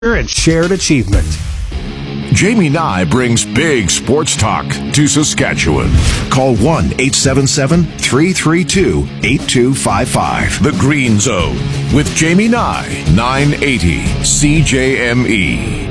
and shared achievement. Jamie Nye brings big sports talk to Saskatchewan. Call 1-877-332-8255. The Green Zone with Jamie Nye, 980 CJME.